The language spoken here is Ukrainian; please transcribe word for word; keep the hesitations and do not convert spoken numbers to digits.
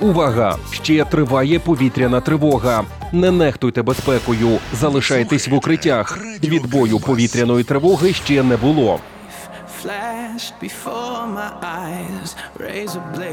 Увага! Ще триває повітряна тривога. Не нехтуйте безпекою, залишайтесь в укриттях. Відбою повітряної тривоги ще не було. Flashed before my eyes, razor blade.